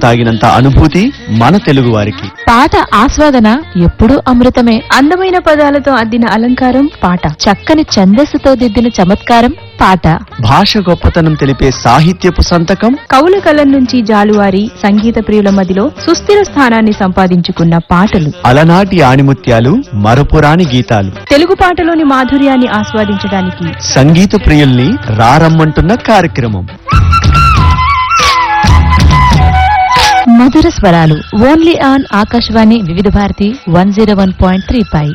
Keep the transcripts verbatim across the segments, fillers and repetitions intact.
తాగినంత అనుభూతి మన తెలుగు వారికి. పాట ఆస్వాదన ఎప్పుడూ అమృతమే. అందమైన పదాలతో అద్దిన అలంకారం పాట, చక్కని ఛందస్సుతో దిద్దిన చమత్కారం పాట, భాష గొప్పతనం తెలిపే సాహిత్యపు సంతకం, కవుల కలం నుంచి జాలువారి సంగీత ప్రియుల మదిలో సుస్థిర స్థానాన్ని సంపాదించుకున్న పాటలు, అలనాటి ఆణిముత్యాలు, మరపురాని గీతాలు. తెలుగు పాటలోని మాధుర్యాన్ని ఆస్వాదించడానికి సంగీత ప్రియుల్ని రారమ్మంటున్న కార్యక్రమం మధుర స్వరాలు. ఓన్లీ ఆన్ ఆకాశవాణి వివిధ Bharati one zero one point three pi.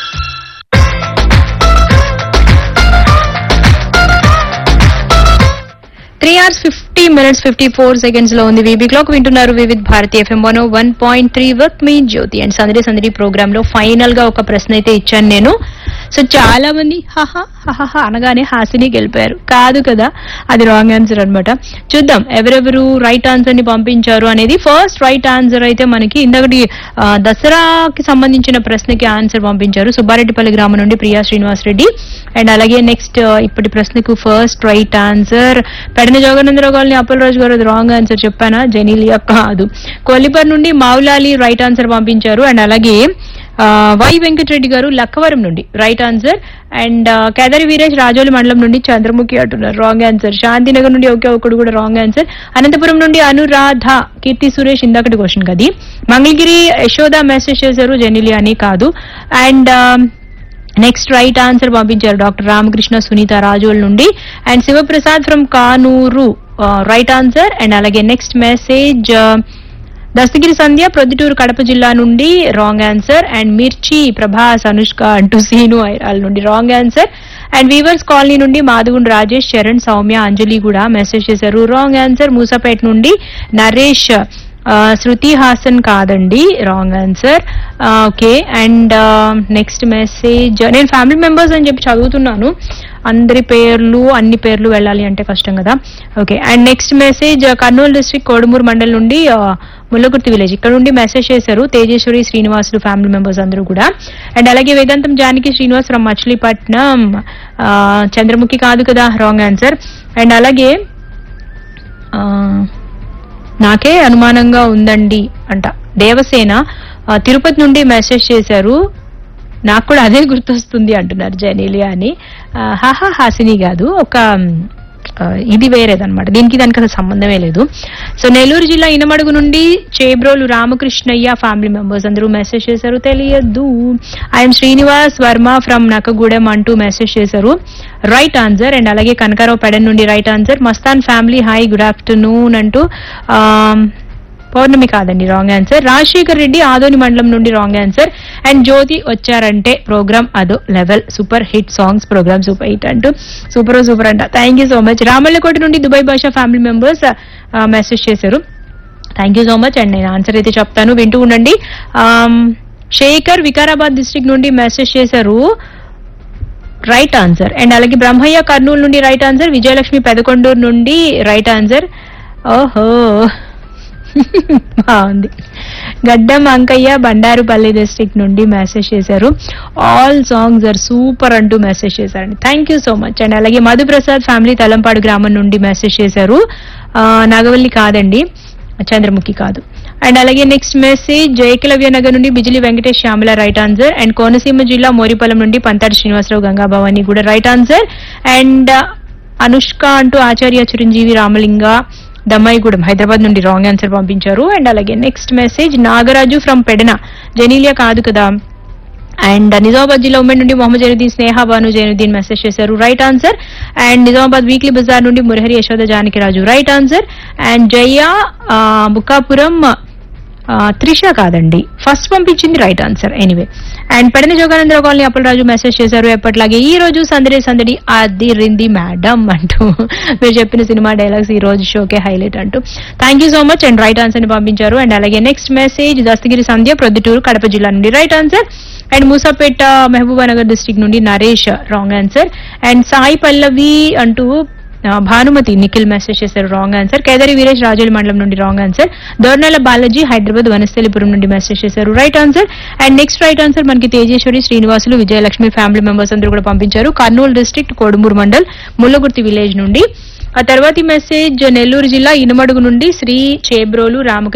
Three hours fifty minutes fifty four seconds లో ఉంది వీబీ క్లాక్. వింటున్నారు Vividh Bharati FM one one point three work me Jyothi and సందడి సందడి ప్రోగ్రామ్ లో ఫైనల్ గా ఒక ప్రశ్న అయితే ఇచ్చాను నేను. సో చాలా మంది హహా హహా అనగానే హాసిని గెలిపారు. కాదు కదా, అది రాంగ్ ఆన్సర్ అనమాట. చూద్దాం ఎవరెవరు రైట్ ఆన్సర్ ని పంపించారు అనేది. ఫస్ట్ రైట్ ఆన్సర్ అయితే మనకి ఇందకటి దసరాకి సంబంధించిన ప్రశ్నకి ఆన్సర్ పంపించారు సుబ్బారెడ్డిపల్లి గ్రామం నుండి ప్రియా శ్రీనివాస్ రెడ్డి. అండ్ అలాగే నెక్స్ట్ ఇప్పటి ప్రశ్నకు first right answer Pedana Jogananda Rao colony Appalaraju గారు. అది రాంగ్ ఆన్సర్ చెప్పానా? జెనీలియా కాదు. కొల్లిపర్ నుండి మౌలాలి రైట్ ఆన్సర్ పంపించారు. అండ్ అలాగే వై వెంకటరెడ్డి గారు లక్కవరం నుండి right answer. And Kedari Veeresh Rajoli మండలం నుండి చంద్రముఖి అంటున్నారు రాంగ్ ఆన్సర్. శాంతినగర్ నుండి ఒకే ఒకడు కూడా రాంగ్ ఆన్సర్. అనంతపురం నుండి అనురాధ, కీర్తి సురేష్ ఇందాకటి క్వశ్చన్ కది. మంగళగిరి యశోద మెసేజ్ చేశారు జెనిలియా అని కాదు. అండ్ నెక్స్ట్ రైట్ ఆన్సర్ పంపించారు డాక్టర్ రామకృష్ణ సునీత రాజోల్ నుండి. And Sivaprasad from Kanuru right answer. And అలాగే నెక్స్ట్ మెసేజ్ దస్తగిరి సంధ్య ప్రొద్దుటూరు కడప జిల్లా నుండి రాంగ్ ఆన్సర్. అండ్ మిర్చి ప్రభాస్ అనుష్క అంటూ సీను ఐరాల్ నుండి wrong answer. And weavers colony నుండి మాధుగుండ్ రాజేష్ చరణ్ సౌమ్య అంజలి కూడా మెసేజ్ చేశారు రాంగ్ ఆన్సర్. మూసాపేట నుండి నరేష్ శృతి హాసన్ కాదండి wrong answer. Okay. And next message నేను ఫ్యామిలీ మెంబర్స్ అని చెప్పి చదువుతున్నాను, అందరి పేర్లు అన్ని పేర్లు వెళ్ళాలి అంటే కష్టం కదా. Okay. And next message Kurnool district Kodumur mandal నుండి ముల్లగుర్తి విలేజ్ ఇక్కడ నుండి మెసేజ్ చేశారు తేజేశ్వరి శ్రీనివాసులు ఫ్యామిలీ మెంబర్స్ అందరూ కూడా. అండ్ అలాగే వేదాంతం జానకి శ్రీనివాస్ ఫ్రమ్ మచిలీపట్నం చంద్రముఖి కాదు కదా రాంగ్ ఆన్సర్. అండ్ అలాగే నాకే అనుమానంగా ఉందండి అంట దేవసేన తిరుపతి నుండి మెసేజ్ చేశారు. నాకు కూడా అదే గుర్తొస్తుంది అంటున్నారు జెనీలియా అని. హాహా హాసిని కాదు, ఒక ఇది వేరేదనమాట, దీనికి దానికి అసలు సంబంధమే లేదు. సో నెల్లూరు జిల్లా ఇనమడుగు నుండి చేబ్రోలు రామకృష్ణయ్య ఫ్యామిలీ మెంబర్స్ అందరూ మెసేజ్ చేశారు తెలియదు. ఐఎమ్ శ్రీనివాస్ వర్మ ఫ్రమ్ నకగూడెం అంటూ మెసేజ్ చేశారు రైట్ ఆన్సర్. అండ్ అలాగే కనకారావు పెడన్ నుండి right answer. Mastan family hi good afternoon అంటూ పౌర్ణమి కాదండి రాంగ్ ఆన్సర్. రాజశేఖర్ రెడ్డి ఆదోని మండలం నుండి రాంగ్ ఆన్సర్. అండ్ జ్యోతి వచ్చారంటే ప్రోగ్రామ్ అదో level, super hit songs programme super hit అంటూ సూపర్ సూపర్ అంట. Thank you so much. Ramallakota నుండి దుబాయ్ భాషా ఫ్యామిలీ మెంబర్స్ మెసేజ్ చేశారు thank you so much. And నేను ఆన్సర్ అయితే చెప్తాను వింటూ ఉండండి. శేఖర్ వికారాబాద్ డిస్ట్రిక్ట్ నుండి మెసేజ్ చేశారు రైట్ ఆన్సర్. అండ్ అలాగే బ్రహ్మయ్య కర్నూలు నుండి రైట్ ఆన్సర్. విజయలక్ష్మి పెదకొండూరు నుండి రైట్ ఆన్సర్. ఓహో బాగుంది. గడ్డం అంకయ్య బండారుపల్లి డిస్ట్రిక్ట్ నుండి మెసేజ్ చేశారు ఆల్ సాంగ్స్ ఆర్ సూపర్ అంటూ మెసేజ్ చేశారండి thank you so much. And అలాగే మధుప్రసాద్ ఫ్యామిలీ తలంపాడు గ్రామం నుండి మెసేజ్ చేశారు నాగవల్లి కాదండి, చంద్రముఖి కాదు. అండ్ అలాగే నెక్స్ట్ మెసేజ్ జయకలవ్య నగర్ నుండి Bijili Venkatesh Shyamala right answer. And Konaseema జిల్లా మోరిపల్లం నుండి పంతాటి శ్రీనివాసరావు గంగాభవాని కూడా రైట్ ఆన్సర్. అండ్ అనుష్క అంటూ ఆచార్య చిరంజీవి రామలింగ దమ్మాయిగూడెం హైదరాబాద్ నుండి రాంగ్ ఆన్సర్ పంపించారు. అండ్ అలాగే next message Nagaraju from Pedana Genelia కాదు కదా. అండ్ నిజామాబాద్ జిల్లా ఉమెన్ నుండి మొహమ్మద్ జైనుద్దీన్ స్నేహ బాను జైనుద్దీన్ మెసేజ్ చేశారు right answer. And Nizamabad weekly Bazar నుండి Murahari Yashoda Janakiraju right answer. And జయ బుక్కాపురం త్రిష కాదండి, ఫస్ట్ పంపించింది right answer anyway. And Pedana Jogananda Rao colony Appalaraju message చేశారు ఎప్పట్లాగే ఈ రోజు సందడి సందడి అది రింది మేడం అంటూ మీరు చెప్పిన సినిమా డైలాగ్స్ ఈ రోజు షోకే హైలైట్ అంటూ thank you so much. And right answer ని పంపించారు. అండ్ అలాగే నెక్స్ట్ మెసేజ్ దస్తగిరి సంధ్య ప్రొద్దుటూరు కడప జిల్లా నుండి right answer. And Moosapet Mahabubnagar district నుండి Naresh wrong answer. And Sai Pallavi అంటూ భానుమతి నిఖిల్ మెసేజ్ చేశారు రాంగ్ ఆన్సర్. కేదారి వీరేష్ రాజోలి మండలం నుండి రాంగ్ ఆన్సర్. దోర్నాల బాలాజీ హైదరాబాద్ వనస్థలిపురం నుండి మెసేజ్ చేశారు right answer. And next right answer మనకి తేజేశ్వరి శ్రీనివాసులు విజయలక్ష్మి ఫ్యామిలీ మెంబర్స్ అందరూ కూడా పంపించారు కర్నూలు డిస్ట్రిక్ట్ కోడుమూరు మండల్ ముల్లగుర్తి విలేజ్ నుండి. ఆ తర్వాతి మెసేజ్ నెల్లూరు జిల్లా ఇనమడుగు నుండి శ్రీ చేబ్రోలు రామకృష్ణ